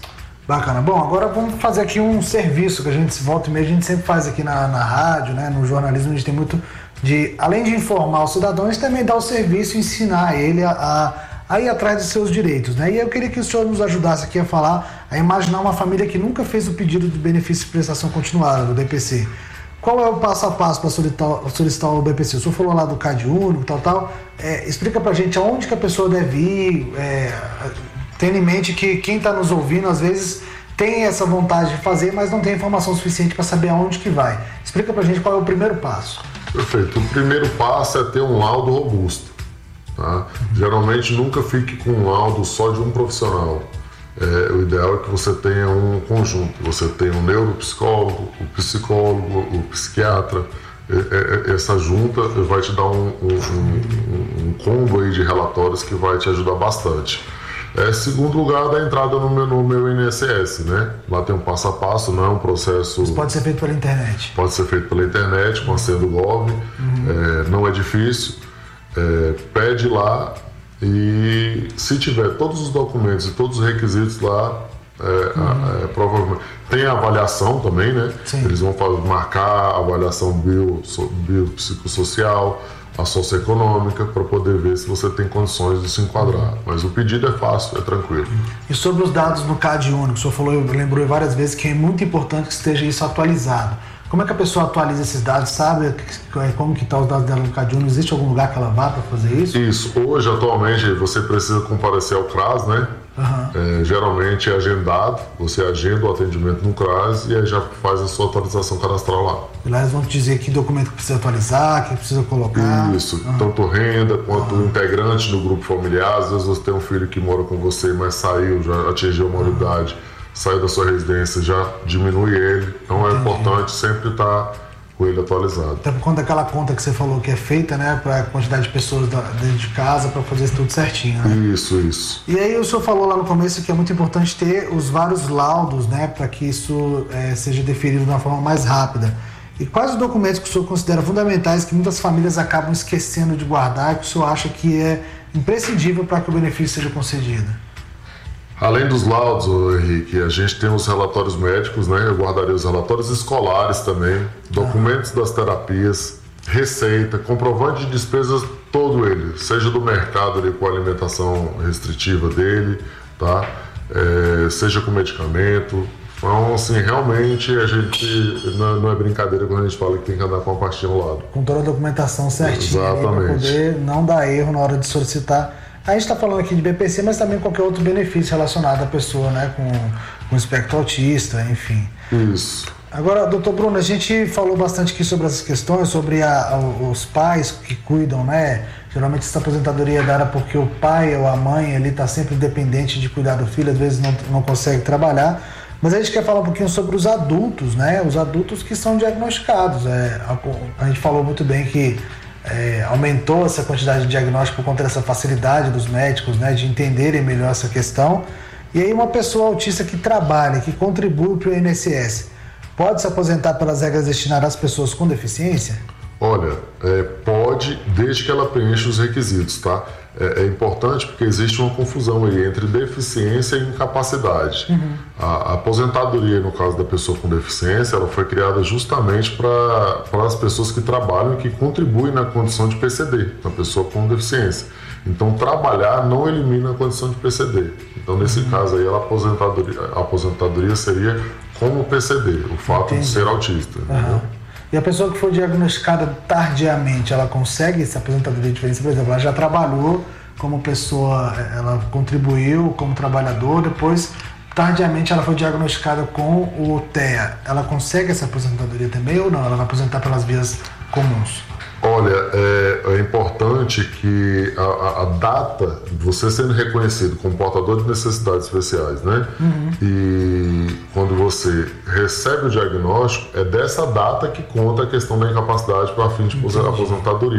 Bacana. Bom, agora vamos fazer aqui um serviço que a gente volta e meia, a gente sempre faz aqui na, na rádio, né? No jornalismo, a gente tem muito de, além de informar o cidadão, a gente também dá o serviço e ensinar ele a, a, a ir atrás dos seus direitos, né? E eu queria que o senhor nos ajudasse aqui a falar, a imaginar uma família que nunca fez o pedido de benefício de prestação continuada, do B P C. Qual é o passo a passo para solicitar, solicitar o B P C? O senhor falou lá do Cade Único, tal, tal. É, explica pra gente aonde que a pessoa deve ir, é, tendo em mente que quem está nos ouvindo, às vezes, tem essa vontade de fazer, mas não tem informação suficiente para saber aonde que vai. Explica pra gente qual é o primeiro passo. Perfeito. O primeiro passo é ter um laudo robusto. Tá? Uhum. Geralmente, nunca fique com um laudo só de um profissional. É, o ideal é que você tenha um conjunto. Você tenha um neuropsicólogo, o psicólogo, o psiquiatra. É, é, essa junta vai te dar um, um, um, um combo aí de relatórios que vai te ajudar bastante. É, segundo lugar, da entrada no meu, no meu I N S S, né? Lá tem um passo a passo, não é um processo... Isso pode ser feito pela internet. Pode ser feito pela internet, com a senha do Gov. Uhum. É, não é difícil. É, pede lá e se tiver todos os documentos e todos os requisitos lá, é, uhum. é, provavelmente... Tem a avaliação também, né? Sim. Eles vão fazer, marcar a avaliação bio, biopsicossocial, a socioeconômica, para poder ver se você tem condições de se enquadrar. Mas o pedido é fácil, é tranquilo. E sobre os dados no Cade Único, o senhor falou, lembrou várias vezes que é muito importante que esteja isso atualizado. Como é que a pessoa atualiza esses dados? Sabe como que estão os dados dela no Cade Único? Existe algum lugar que ela vá para fazer isso? Isso. Hoje, atualmente, você precisa comparecer ao CRAS, né? Uhum. É, geralmente é agendado, você agenda o atendimento no CRAS e aí já faz a sua atualização cadastral lá. E lá eles vão te dizer que documento que precisa atualizar, que precisa colocar. Isso, uhum. Tanto renda quanto uhum. integrante do grupo familiar. Às vezes você tem um filho que mora com você, mas saiu, já atingiu a maioridade, uhum. saiu da sua residência, já diminui ele. Então Entendi. É importante sempre estar com ele atualizado. Até por conta daquela conta que você falou que é feita, né, para a quantidade de pessoas dentro de casa, para fazer tudo certinho, né? Isso, isso. E aí o senhor falou lá no começo que é muito importante ter os vários laudos, né, para que isso é, seja deferido de uma forma mais rápida. E quais os documentos que o senhor considera fundamentais que muitas famílias acabam esquecendo de guardar e que o senhor acha que é imprescindível para que o benefício seja concedido? Além dos laudos, Henrique, a gente tem os relatórios médicos, né? Eu guardaria os relatórios escolares também, documentos das terapias, receita, comprovante de despesas, todo ele, seja do mercado ali, com a alimentação restritiva dele, tá? É, seja com medicamento. Então, assim, realmente a gente não, não é brincadeira quando a gente fala que tem que andar com a pastinha ao lado. Com toda a documentação certinha, para poder não dar erro na hora de solicitar. A gente está falando aqui de B P C, mas também qualquer outro benefício relacionado à pessoa, né, com, com espectro autista, enfim. Isso. Agora, doutor Bruno, a gente falou bastante aqui sobre essas questões, sobre a, a, os pais que cuidam, né? Geralmente essa aposentadoria é dada porque o pai ou a mãe ali está sempre dependente de cuidar do filho, às vezes não, não consegue trabalhar. Mas a gente quer falar um pouquinho sobre os adultos, né? Os adultos que são diagnosticados. É, a, a gente falou muito bem que É, aumentou essa quantidade de diagnóstico por conta dessa facilidade dos médicos, né, de entenderem melhor essa questão. E aí uma pessoa autista que trabalha, que contribui para o I N S S, pode se aposentar pelas regras destinadas às pessoas com deficiência? Olha, é, pode, desde que ela preencha os requisitos, tá? É, é importante porque existe uma confusão aí entre deficiência e incapacidade. Uhum. A, a aposentadoria, no caso da pessoa com deficiência, ela foi criada justamente para as pessoas que trabalham e que contribuem na condição de P C D, na pessoa com deficiência. Então, trabalhar não elimina a condição de P C D. Então, nesse uhum. caso aí, a aposentadoria, a aposentadoria seria como P C D, o fato Entendi. De ser autista. Uhum. E a pessoa que for diagnosticada tardiamente, ela consegue essa aposentadoria diferente? Por exemplo, ela já trabalhou como pessoa, ela contribuiu como trabalhador, depois, tardiamente, ela foi diagnosticada com o T E A. Ela consegue essa aposentadoria também ou não? Ela vai aposentar pelas vias comuns? Olha, é, é importante que a, a, a data, você sendo reconhecido como portador de necessidades especiais, né? Uhum. E quando você recebe o diagnóstico, é dessa data que conta a questão da incapacidade para fim de Entendi. Aposentadoria.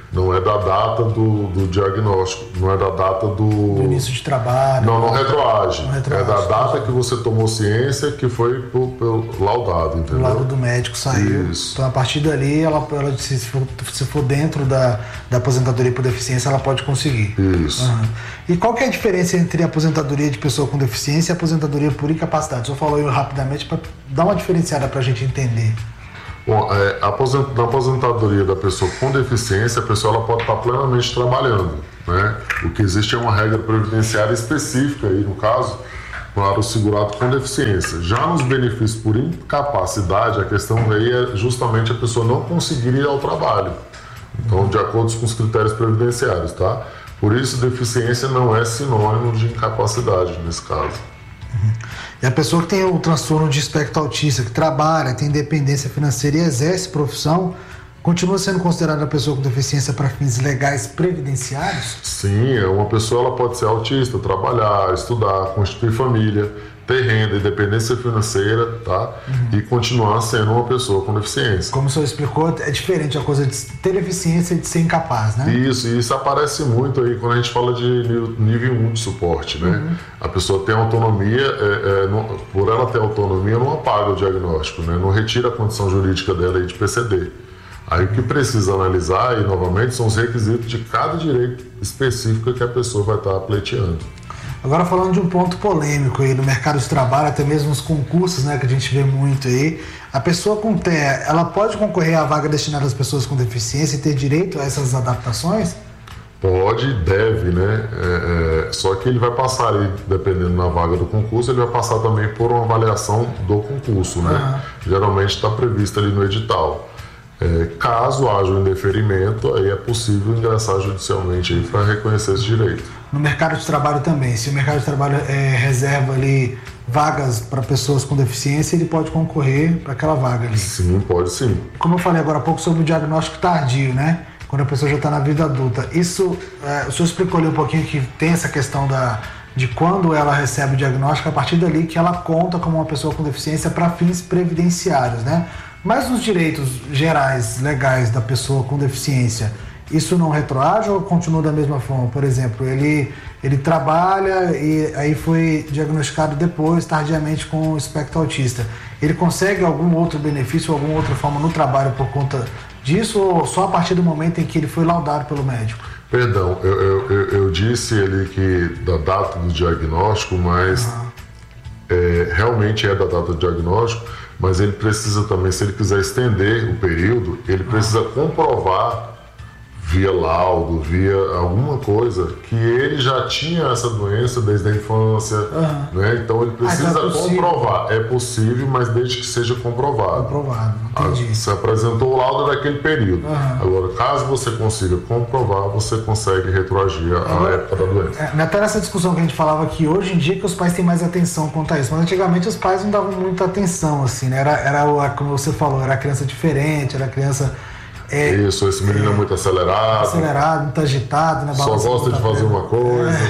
Não é da data do, do diagnóstico, não é da data do... do início de trabalho. Não, não retroage. Não retroage. É da data que você tomou ciência que foi por, por laudado, entendeu? O laudo do médico saiu. Isso. Então, a partir dali, ela, ela se, for, se for dentro da, da aposentadoria por deficiência, ela pode conseguir. Isso. Uhum. E qual que é a diferença entre a aposentadoria de pessoa com deficiência e a aposentadoria por incapacidade? Só falou aí rapidamente para dar uma diferenciada para a gente entender. Bom, é, na aposentadoria da pessoa com deficiência, a pessoa ela pode estar plenamente trabalhando, né? O que existe é uma regra previdenciária específica aí, no caso, para o segurado com deficiência. Já nos benefícios por incapacidade, a questão aí é justamente a pessoa não conseguir ir ao trabalho. Então, de acordo com os critérios previdenciários, tá? Por isso, deficiência não é sinônimo de incapacidade nesse caso. Uhum. E a pessoa que tem o transtorno de espectro autista, que trabalha, tem independência financeira e exerce profissão, continua sendo considerada a pessoa com deficiência para fins legais previdenciários? Sim, uma pessoa ela pode ser autista, trabalhar, estudar, constituir família, ter renda, independência financeira, tá? Uhum. E continuar sendo uma pessoa com deficiência. Como o senhor explicou, é diferente a coisa de ter deficiência e de ser incapaz, né? Isso, e isso aparece muito aí quando a gente fala de nível um de suporte, né? Uhum. A pessoa tem autonomia, é, é, não, por ela ter autonomia, não apaga o diagnóstico, né? Não retira a condição jurídica dela aí de P C D. Aí o que precisa analisar, aí, novamente, são os requisitos de cada direito específico que a pessoa vai estar pleiteando. Agora, falando de um ponto polêmico aí no mercado de trabalho, até mesmo nos concursos, né, que a gente vê muito aí, a pessoa com T E A, ela pode concorrer à vaga destinada às pessoas com deficiência e ter direito a essas adaptações? Pode e deve, né? É, é, só que ele vai passar aí, dependendo da vaga do concurso, ele vai passar também por uma avaliação do concurso, né? Uhum. Geralmente está previsto ali no edital. É, caso haja um indeferimento, aí é possível ingressar judicialmente aí para reconhecer esse direito. No mercado de trabalho também, se o mercado de trabalho é, reserva ali vagas para pessoas com deficiência, ele pode concorrer para aquela vaga ali. Sim, pode sim. Como eu falei agora há pouco sobre o diagnóstico tardio, né? Quando a pessoa já está na vida adulta. Isso, é, o senhor explicou ali um pouquinho que tem essa questão da, de quando ela recebe o diagnóstico, a partir dali que ela conta como uma pessoa com deficiência para fins previdenciários, né? Mas nos direitos gerais, legais da pessoa com deficiência, isso não retroage ou continua da mesma forma? Por exemplo, ele, ele trabalha e aí foi diagnosticado depois, tardiamente, com o espectro autista. Ele consegue algum outro benefício, alguma outra forma no trabalho por conta disso ou só a partir do momento em que ele foi laudado pelo médico? Perdão, eu, eu, eu, eu disse ali que da data do diagnóstico, mas uhum. é, realmente é da data do diagnóstico, mas ele precisa também, se ele quiser estender o período, ele precisa comprovar via laudo, via alguma coisa, que ele já tinha essa doença desde a infância, uhum. né? Então ele precisa ah, é comprovar. É possível, mas desde que seja comprovado. Comprovado, entendi. Ah, você apresentou o laudo daquele período. Uhum. Agora, caso você consiga comprovar, você consegue retroagir a época da doença. É, até nessa discussão que a gente falava aqui, hoje em dia que os pais têm mais atenção quanto a isso, mas antigamente os pais não davam muita atenção, assim, né? Era, era como você falou, era criança diferente, era criança... É, Isso, esse menino é, é muito acelerado. Acelerado, muito agitado, né? Só gosta de fazer uma coisa. É.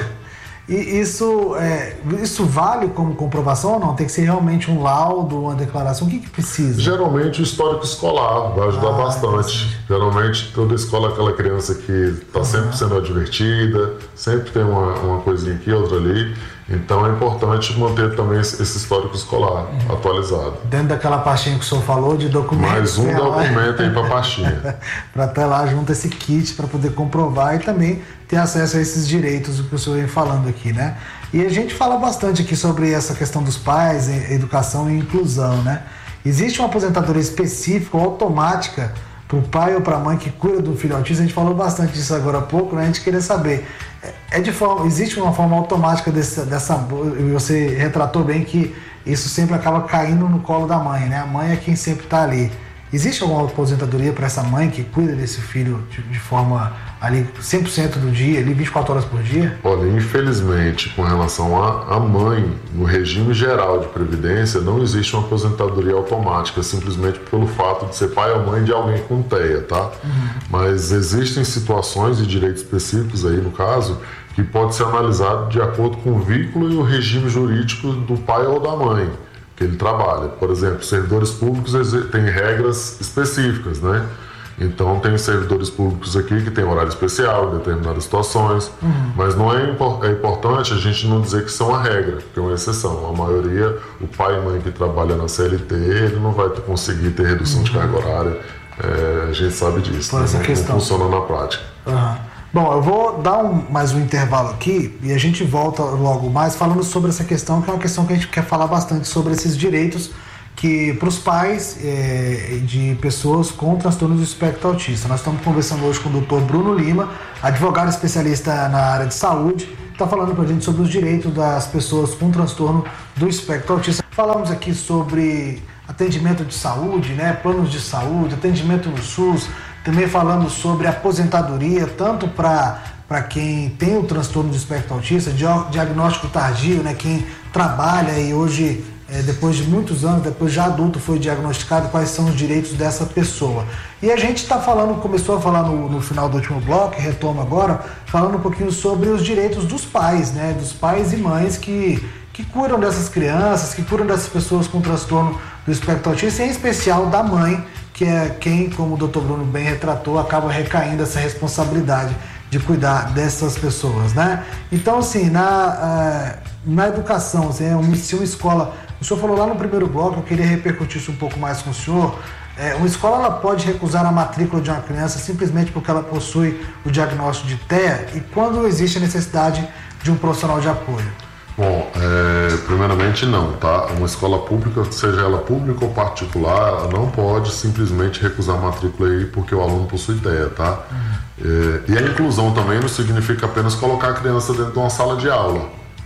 E isso, é, isso vale como comprovação ou não? Tem que ser realmente um laudo, uma declaração? O que, que precisa? Geralmente o histórico escolar vai ajudar ah, bastante. É Geralmente toda escola é aquela criança que está uhum. sempre sendo advertida, sempre tem uma, uma coisinha aqui, outra ali. Então é importante manter também esse histórico escolar uhum. atualizado. Dentro daquela pastinha que o senhor falou de documentos. Mais um documento aí para a pastinha. Para ter lá junto esse kit para poder comprovar e também ter acesso a esses direitos que o senhor vem falando aqui, né? E a gente fala bastante aqui sobre essa questão dos pais, educação e inclusão, né? Existe uma aposentadoria específica ou automática para o pai ou para a mãe que cuida do filho autista? A gente falou bastante disso agora há pouco, né? A gente queria saber, é de forma, existe uma forma automática desse, dessa... Você retratou bem que isso sempre acaba caindo no colo da mãe, né? A mãe é quem sempre está ali. Existe alguma aposentadoria para essa mãe que cuida desse filho de, de forma ali cem por cento do dia, ali vinte e quatro horas por dia? Olha, infelizmente, com relação à mãe, no regime geral de previdência, não existe uma aposentadoria automática, simplesmente pelo fato de ser pai ou mãe de alguém com T E A, tá? Uhum. Mas existem situações e direitos específicos aí, no caso, que pode ser analisado de acordo com o vínculo e o regime jurídico do pai ou da mãe que ele trabalha. Por exemplo, servidores públicos têm regras específicas, né? Então tem servidores públicos aqui que tem horário especial em determinadas situações, uhum. mas não é, impor- é importante a gente não dizer que são a regra, que é uma exceção. A maioria, o pai e mãe que trabalha na C L T, ele não vai conseguir ter redução uhum. de carga horária, é, a gente sabe disso, né? não, não funciona na prática. Uhum. Bom, eu vou dar um, mais um intervalo aqui e a gente volta logo mais falando sobre essa questão, que é uma questão que a gente quer falar bastante sobre esses direitos que para os pais é, de pessoas com transtorno do espectro autista. Nós estamos conversando hoje com o doutor Bruno Lima, advogado especialista na área de saúde, que está falando para a gente sobre os direitos das pessoas com transtorno do espectro autista. Falamos aqui sobre atendimento de saúde, né, planos de saúde, atendimento no SUS, também falamos sobre aposentadoria, tanto para para quem tem o transtorno do espectro autista, diagnóstico tardio, né, quem trabalha e hoje, é, depois de muitos anos, depois já adulto, foi diagnosticado, quais são os direitos dessa pessoa. E a gente está falando, começou a falar no, no final do último bloco, retoma agora, falando um pouquinho sobre os direitos dos pais, né, dos pais e mães que, que cuidam dessas crianças, que cuidam dessas pessoas com transtorno do espectro autista, em especial da mãe, que é quem, como o doutor Bruno bem retratou, acaba recaindo essa responsabilidade de cuidar dessas pessoas, né? Então, assim, na, na educação, assim, se uma escola... O senhor falou lá no primeiro bloco, eu queria repercutir isso um pouco mais com o senhor. É, uma escola ela pode recusar a matrícula de uma criança simplesmente porque ela possui o diagnóstico de T E A e quando existe a necessidade de um profissional de apoio? Bom, é, primeiramente não, tá? Uma escola pública, seja ela pública ou particular, não pode simplesmente recusar a matrícula aí porque o aluno possui T E A, tá? Uhum. É, e a inclusão também não significa apenas colocar a criança dentro de uma sala de aula,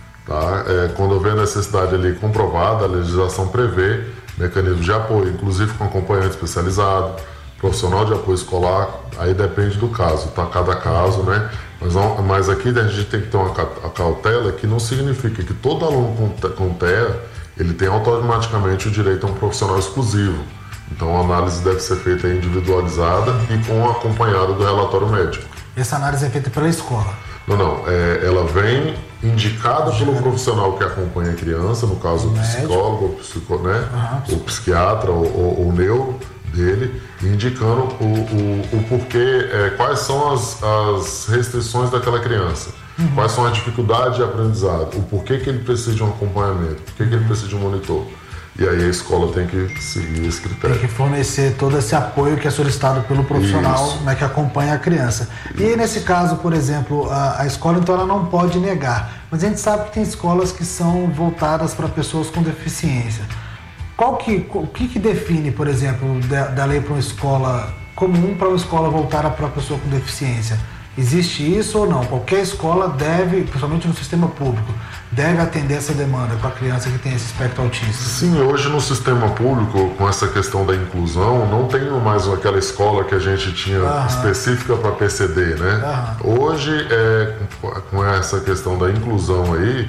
tá? É, quando houver necessidade ali comprovada, a legislação prevê mecanismos de apoio, inclusive com acompanhante especializado, profissional de apoio escolar, aí depende do caso, tá? Cada caso, né? Mas, mas aqui a gente tem que ter uma cautela que não significa que todo aluno com, com T E A, ele tem automaticamente o direito a um profissional exclusivo. Então a análise deve ser feita individualizada e com acompanhado do relatório médico. Essa análise é feita pela escola? Não, não. É, ela vem indicada pelo profissional que acompanha a criança, no caso o psicólogo, o, psico, né? uhum. o psiquiatra ou, ou o neuro dele, indicando o, o, o porquê, é, quais são as, as restrições daquela criança, uhum. quais são as dificuldades de aprendizado, o porquê que ele precisa de um acompanhamento, porquê que ele precisa de um monitor. E aí a escola tem que seguir esse critério. Tem que fornecer todo esse apoio que é solicitado pelo profissional, né, que acompanha a criança. Isso. E nesse caso, por exemplo, a, a escola então ela não pode negar, mas a gente sabe que tem escolas que são voltadas para pessoas com deficiência. Qual que, o que, que define, por exemplo, da, da lei para uma escola comum para uma escola voltada para a pessoa com deficiência? Existe isso ou não? Qualquer escola deve, principalmente no sistema público, deve atender essa demanda com a criança que tem esse espectro autista? Sim, hoje no sistema público, com essa questão da inclusão, não tem mais aquela escola que a gente tinha Aham. específica para P C D, né? Aham. Hoje, é, com essa questão da inclusão aí,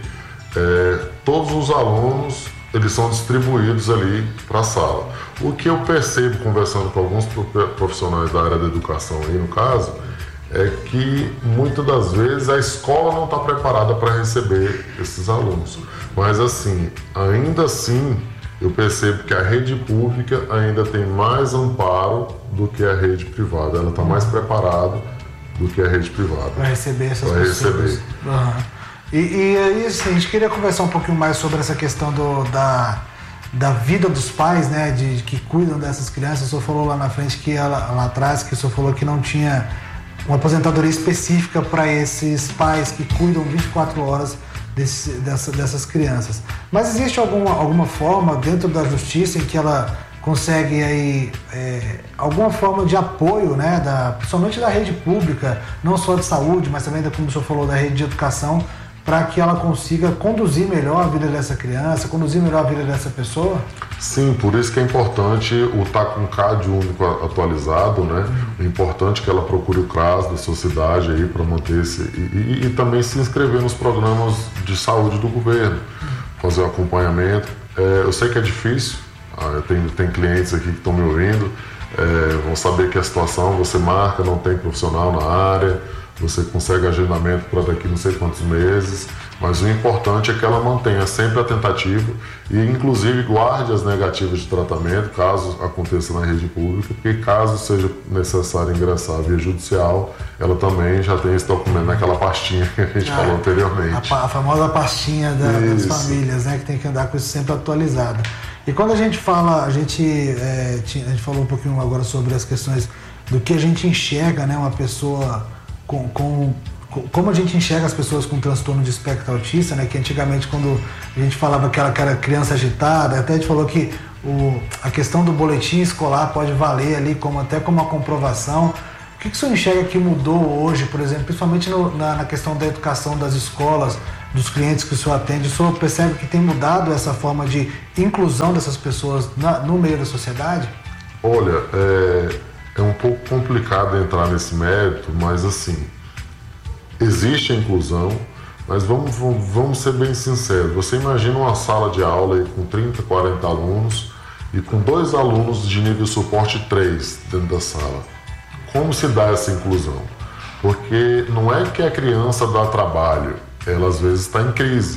é, todos os alunos eles são distribuídos ali para a sala. O que eu percebo conversando com alguns profissionais da área da educação aí no caso, é que muitas das vezes a escola não está preparada para receber esses alunos. Mas assim, ainda assim, eu percebo que a rede pública ainda tem mais amparo do que a rede privada. Ela está mais preparada do que a rede privada. Para receber essas pra pessoas. Receber. Uhum. E, e aí, assim, a gente queria conversar um pouquinho mais sobre essa questão do, da, da vida dos pais, né, de, de que cuidam dessas crianças. O senhor falou lá na frente, que ela, lá atrás, que o senhor falou que não tinha uma aposentadoria específica para esses pais que cuidam vinte e quatro horas desse, dessa, dessas crianças. Mas existe alguma, alguma forma dentro da justiça em que ela consegue aí, é, alguma forma de apoio, né, da, principalmente da rede pública, não só de saúde, mas também, como o senhor falou, da rede de educação, para que ela consiga conduzir melhor a vida dessa criança, conduzir melhor a vida dessa pessoa? Sim, por isso que é importante o estar com o C A D único atualizado, né? É importante que ela procure o C R A S da sua cidade aí para manter esse... E, e, e também se inscrever nos programas de saúde do governo, fazer o acompanhamento. É, eu sei que é difícil, eu tenho, tenho clientes aqui que estão me ouvindo, é, vão saber que a situação, você marca, não tem profissional na área, você consegue agendamento para daqui não sei quantos meses, mas o importante é que ela mantenha sempre a tentativa e inclusive guarde as negativas de tratamento, caso aconteça na rede pública, porque caso seja necessário ingressar via judicial, ela também já tem esse documento naquela pastinha que a gente ah, falou anteriormente. A, a famosa pastinha da, das famílias, né, que tem que andar com isso sempre atualizado. E quando a gente fala, a gente, é, a gente falou um pouquinho agora sobre as questões do que a gente enxerga, né, uma pessoa com, com, com como a gente enxerga as pessoas com transtorno de espectro autista, né, que antigamente quando a gente falava que ela, que era criança agitada, até a gente falou que o, a questão do boletim escolar pode valer ali como, até como uma comprovação. O que, que o senhor enxerga que mudou hoje, por exemplo, principalmente no, na, na questão da educação das escolas, dos clientes que o senhor atende? O senhor percebe que tem mudado essa forma de inclusão dessas pessoas na, no meio da sociedade? Olha, é, é um pouco complicado entrar nesse mérito, mas assim, existe a inclusão, mas vamos, vamos, vamos ser bem sinceros. Você imagina uma sala de aula aí com trinta, quarenta alunos e com dois alunos de nível suporte três dentro da sala. Como se dá essa inclusão? Porque não é que a criança dá trabalho, ela às vezes está em crise.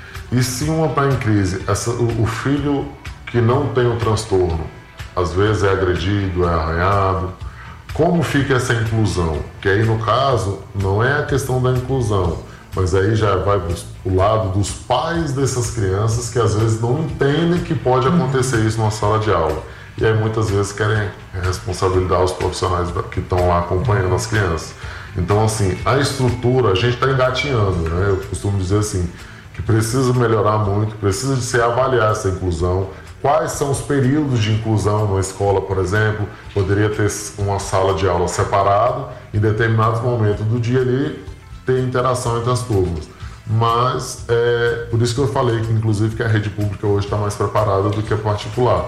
E se uma está em crise, essa, o, o filho que não tem o transtorno, às vezes é agredido, é arranhado, como fica essa inclusão? Que aí no caso, não é a questão da inclusão, mas aí já vai para o lado dos pais dessas crianças que às vezes não entendem que pode acontecer isso numa sala de aula. E aí muitas vezes querem responsabilizar os profissionais que estão lá acompanhando as crianças. Então, assim, a estrutura, a gente está engatinhando, né? Eu costumo dizer assim, que precisa melhorar muito, precisa de se avaliar essa inclusão. Quais são os períodos de inclusão na escola, por exemplo? Poderia ter uma sala de aula separada, em determinados momentos do dia ali, ter interação entre as turmas. Mas, é por isso que eu falei que, inclusive, que a rede pública hoje está mais preparada do que a particular.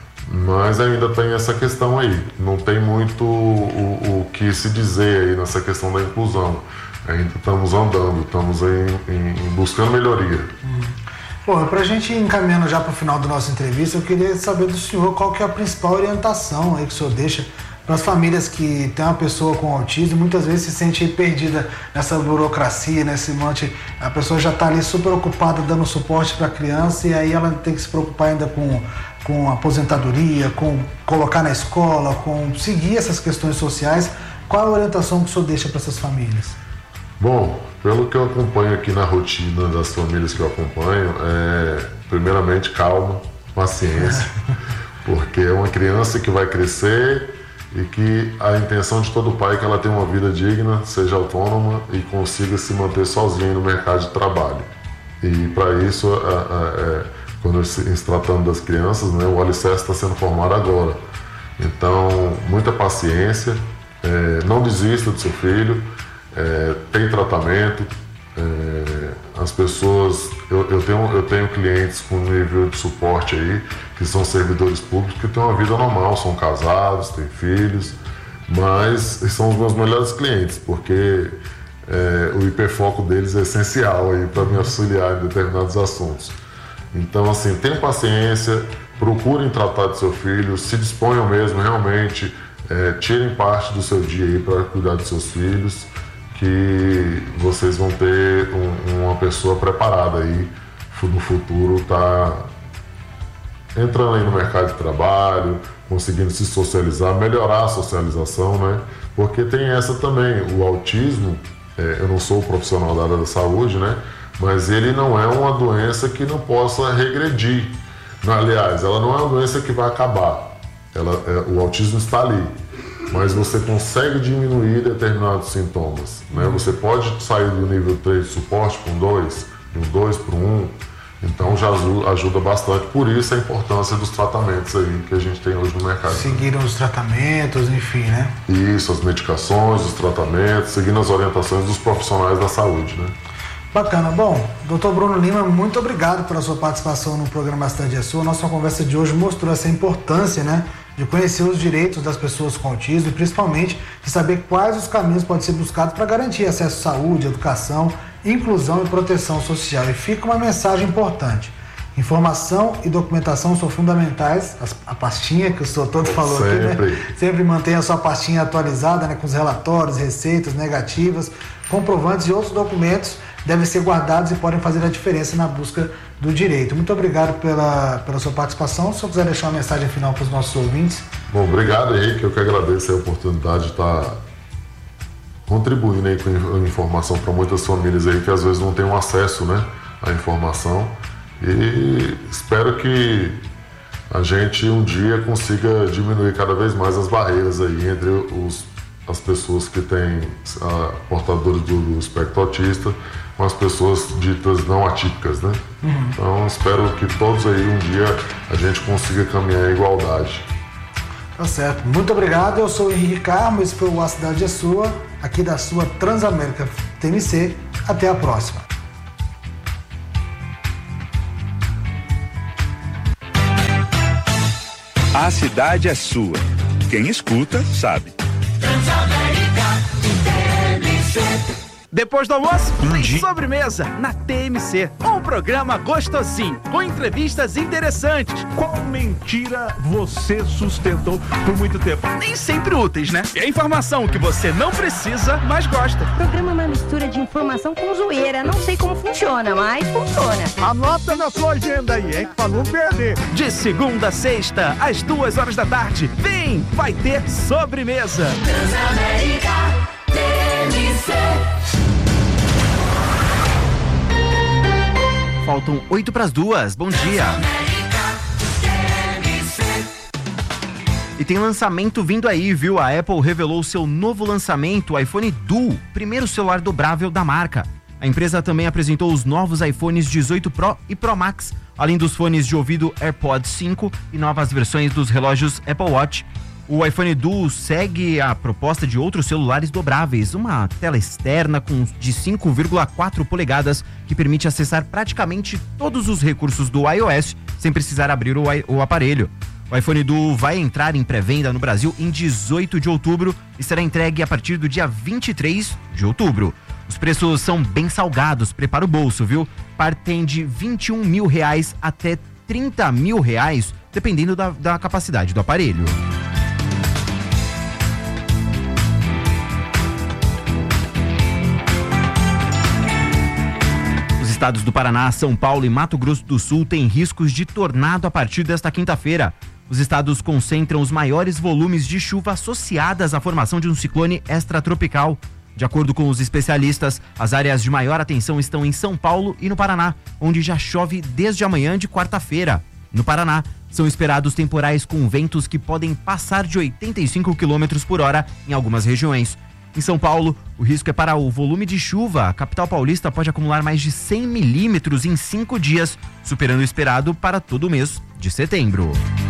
Mas ainda tem essa questão aí, não tem muito o, o que se dizer aí nessa questão da inclusão. Ainda estamos andando, estamos aí em, em, buscando melhoria. Hum. Bom, para a gente ir encaminhando já para o final da nossa entrevista, eu queria saber do senhor qual que é a principal orientação aí que o senhor deixa para as famílias que tem uma pessoa com autismo, muitas vezes se sente perdida nessa burocracia, nesse monte, a pessoa já está ali super ocupada dando suporte para a criança e aí ela tem que se preocupar ainda com, com aposentadoria, com colocar na escola, com seguir essas questões sociais. Qual a orientação que o senhor deixa para essas famílias? Bom, pelo que eu acompanho aqui na rotina das famílias que eu acompanho, é, primeiramente calma, paciência, porque é uma criança que vai crescer e que a intenção de todo pai é que ela tenha uma vida digna, seja autônoma e consiga se manter sozinha no mercado de trabalho. E para isso, a, a, a, quando se tratando das crianças, né, o alicerce está sendo formado agora. Então, muita paciência, é, não desista do seu filho, é, tem tratamento, é, as pessoas, eu, eu, tenho, eu tenho clientes com nível de suporte aí, que são servidores públicos, que têm uma vida normal, são casados, têm filhos, mas são os meus melhores clientes, porque é, o hiperfoco deles é essencial aí para me auxiliar em determinados assuntos. Então, assim, tenham paciência, procurem tratar do seu filho, se disponham mesmo, realmente, é, tirem parte do seu dia aí para cuidar dos seus filhos, que vocês vão ter um, uma pessoa preparada aí no futuro, tá entrando aí no mercado de trabalho, conseguindo se socializar, melhorar a socialização, né? Porque tem essa também, o autismo, é, eu não sou profissional da área da saúde, né? Mas ele não é uma doença que não possa regredir. Aliás, ela não é uma doença que vai acabar. Ela, é, o autismo está ali, mas você consegue diminuir determinados sintomas, né? Você pode sair do nível três de suporte para um dois, de um dois para um um, então já ajuda bastante. Por isso a importância dos tratamentos aí que a gente tem hoje no mercado. Seguiram os tratamentos, enfim, né? Isso, as medicações, os tratamentos, seguindo as orientações dos profissionais da saúde, né? Bacana. Bom, doutor Bruno Lima, muito obrigado pela sua participação no programa A Cidade é Sua. Nossa conversa de hoje mostrou essa importância, né, de conhecer os direitos das pessoas com autismo e principalmente de saber quais os caminhos podem ser buscados para garantir acesso à saúde, educação, inclusão e proteção social. E fica uma mensagem importante. Informação e documentação são fundamentais. A pastinha que o senhor todo falou Sempre. aqui, né? Sempre mantenha a sua pastinha atualizada, né? Com os relatórios, receitas, negativas, comprovantes e outros documentos devem ser guardados e podem fazer a diferença na busca do direito. Muito obrigado pela, pela sua participação. Se o senhor quiser deixar uma mensagem final para os nossos ouvintes. Bom, obrigado, Henrique. Eu que agradeço a oportunidade de estar contribuindo aí com informação para muitas famílias aí que às vezes não têm um acesso, né, à informação. E espero que a gente um dia consiga diminuir cada vez mais as barreiras aí entre os, as pessoas que têm a, portadores do, do espectro autista com as pessoas ditas não atípicas, né? Uhum. Então espero que todos aí um dia a gente consiga caminhar a igualdade. Tá certo. Muito obrigado. Eu sou o Henrique Carmo, esse foi o A Cidade é Sua, aqui da sua Transamérica T M C. Até a próxima. A cidade é sua. Quem escuta, sabe. Transamérica T M C. Depois do almoço, tem sobremesa na T M C. Um programa gostosinho, com entrevistas interessantes. Qual mentira você sustentou por muito tempo? Nem sempre úteis, né? E a informação que você não precisa, mas gosta. O programa é uma mistura de informação com zoeira. Não sei como funciona, mas funciona. Anota na sua agenda aí, hein? Pra não perder. De segunda a sexta, às duas horas da tarde. Vem, vai ter sobremesa. Transamérica T M C. Faltam oito para as duas. Bom dia. E tem lançamento vindo aí, viu? A Apple revelou seu novo lançamento, o iPhone Duo, primeiro celular dobrável da marca. A empresa também apresentou os novos iPhones dezoito Pro e Pro Max, além dos fones de ouvido AirPods cinco e novas versões dos relógios Apple Watch. O iPhone Duo segue a proposta de outros celulares dobráveis, uma tela externa com de cinco vírgula quatro polegadas que permite acessar praticamente todos os recursos do iOS sem precisar abrir o, o aparelho. O iPhone Duo vai entrar em pré-venda no Brasil em dezoito de outubro e será entregue a partir do dia vinte e três de outubro. Os preços são bem salgados, prepara o bolso, viu? Partem de vinte e um mil reais até trinta mil reais, dependendo da, da capacidade do aparelho. Os estados do Paraná, São Paulo e Mato Grosso do Sul têm riscos de tornado a partir desta quinta-feira. Os estados concentram os maiores volumes de chuva associadas à formação de um ciclone extratropical. De acordo com os especialistas, as áreas de maior atenção estão em São Paulo e no Paraná, onde já chove desde amanhã de quarta-feira. No Paraná, são esperados temporais com ventos que podem passar de oitenta e cinco quilômetros por hora em algumas regiões. Em São Paulo, o risco é para o volume de chuva. A capital paulista pode acumular mais de cem milímetros em cinco dias, superando o esperado para todo o mês de setembro.